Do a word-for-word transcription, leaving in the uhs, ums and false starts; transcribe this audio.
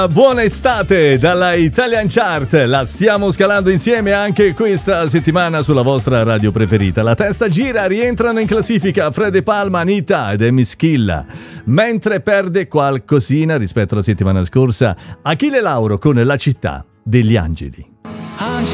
Buona estate dalla Italian Chart, la stiamo scalando insieme anche questa settimana sulla vostra radio preferita. La testa gira, rientrano in classifica Fred De Palma, Anita ed Emi Schilla, mentre perde qualcosina rispetto alla settimana scorsa Achille Lauro con La città degli angeli.